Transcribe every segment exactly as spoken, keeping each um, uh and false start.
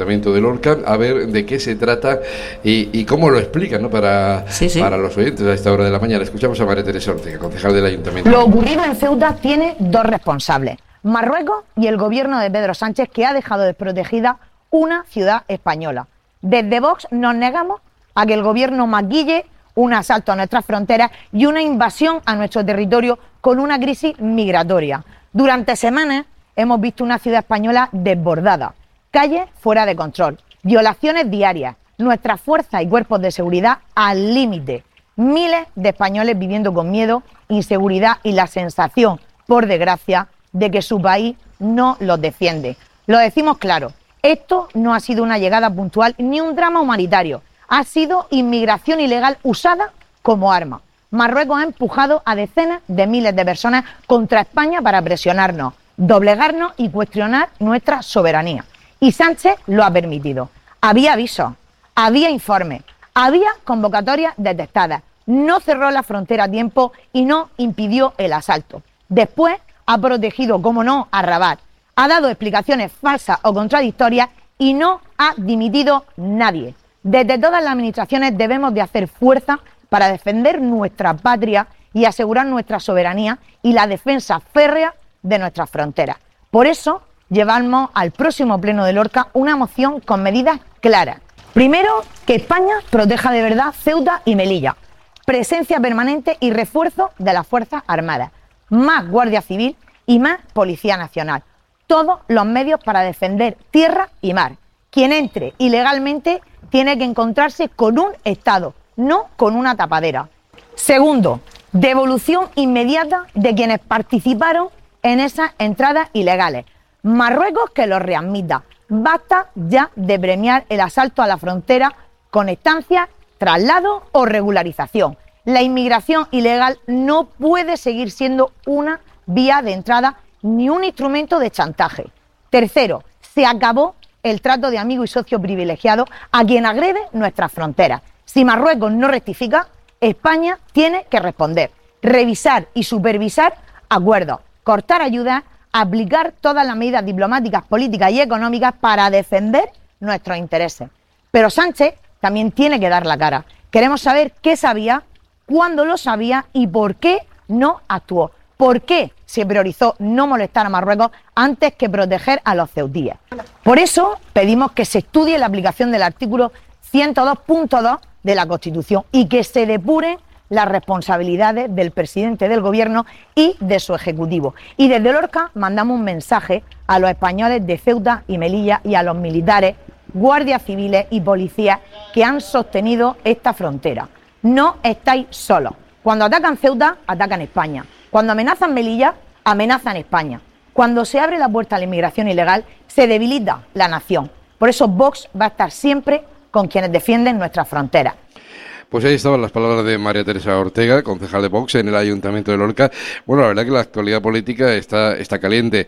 Ayuntamiento de Lorca, a ver de qué se trata y, y cómo lo explican, ¿no? Para, sí, sí. para los oyentes a esta hora de la mañana. Escuchamos a María Teresa Ortega, concejal del Ayuntamiento. Lo ocurrido en Ceuta tiene dos responsables: Marruecos y el gobierno de Pedro Sánchez, que ha dejado desprotegida una ciudad española. Desde Vox nos negamos a que el gobierno maquille un asalto a nuestras fronteras y una invasión a nuestro territorio con una crisis migratoria. Durante semanas hemos visto una ciudad española desbordada, calles fuera de control, violaciones diarias, nuestras fuerzas y cuerpos de seguridad al límite, miles de españoles viviendo con miedo, inseguridad y la sensación, por desgracia, de que su país no los defiende. Lo decimos claro, esto no ha sido una llegada puntual ni un drama humanitario, ha sido inmigración ilegal usada como arma. Marruecos ha empujado a decenas de miles de personas contra España para presionarnos, doblegarnos y cuestionar nuestra soberanía. Y Sánchez lo ha permitido. Había avisos, había informes, había convocatorias detectadas, no cerró la frontera a tiempo y no impidió el asalto. Después ha protegido, como no, a Rabat, ha dado explicaciones falsas o contradictorias y no ha dimitido nadie. Desde todas las administraciones debemos de hacer fuerza para defender nuestra patria y asegurar nuestra soberanía y la defensa férrea de nuestras fronteras. Por eso llevamos al próximo pleno de Lorca una moción con medidas claras. Primero, que España proteja de verdad Ceuta y Melilla. Presencia permanente y refuerzo de las Fuerzas Armadas. Más Guardia Civil y más Policía Nacional. Todos los medios para defender tierra y mar. Quien entre ilegalmente tiene que encontrarse con un Estado, no con una tapadera. Segundo, devolución inmediata de quienes participaron en esas entradas ilegales. Marruecos que los readmita. Basta ya de premiar el asalto a la frontera con estancias, traslado o regularización. La inmigración ilegal no puede seguir siendo una vía de entrada ni un instrumento de chantaje. Tercero, se acabó el trato de amigo y socio privilegiado a quien agrede nuestras fronteras. Si Marruecos no rectifica, España tiene que responder, revisar y supervisar acuerdos, cortar ayudas, aplicar todas las medidas diplomáticas, políticas y económicas para defender nuestros intereses. Pero Sánchez también tiene que dar la cara. Queremos saber qué sabía, cuándo lo sabía y por qué no actuó. ¿Por qué se priorizó no molestar a Marruecos antes que proteger a los ceutíes? Por eso pedimos que se estudie la aplicación del artículo ciento dos punto dos de la Constitución y que se depuren las responsabilidades del presidente del Gobierno y de su Ejecutivo. Y desde Lorca mandamos un mensaje a los españoles de Ceuta y Melilla y a los militares, guardias civiles y policías que han sostenido esta frontera. No estáis solos. Cuando atacan Ceuta, atacan España. Cuando amenazan Melilla, amenazan España. Cuando se abre la puerta a la inmigración ilegal, se debilita la nación. Por eso Vox va a estar siempre con quienes defienden nuestras fronteras. Pues ahí estaban las palabras de María Teresa Ortega, concejal de Vox en el Ayuntamiento de Lorca. Bueno, la verdad que la actualidad política está, está caliente.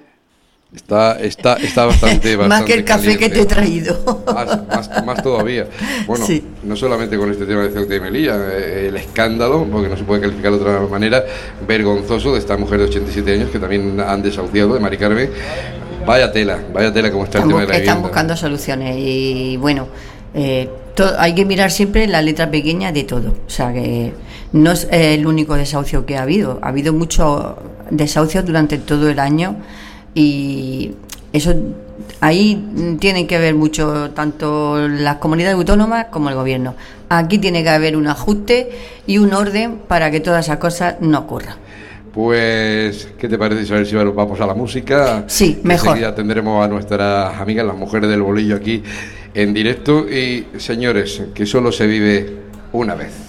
Está, está, está bastante, bastante más que el café caliente. Que te he traído. Más, más, más todavía. Bueno, sí. No solamente con este tema de Ceuta y Melilla, eh, el escándalo, porque no se puede calificar de otra manera, vergonzoso de esta mujer de ochenta y siete años que también han desahuciado, de Mari Carmen. Vaya tela, vaya tela como está están el tema de la Están vivienda. buscando soluciones y bueno, eh, to, hay que mirar siempre la letra pequeña de todo. O sea que no es eh, el único desahucio que ha habido. Ha habido muchos desahucios durante todo el año. Y eso ahí tienen que ver mucho tanto las comunidades autónomas como el gobierno. Aquí tiene que haber un ajuste y un orden para que todas esas cosas no ocurran. Pues, ¿qué te parece, Isabel, si vamos a la música? Sí, mejor. Enseguida tendremos a nuestras amigas, las mujeres del bolillo, aquí en directo. Y, señores, que solo se vive una vez.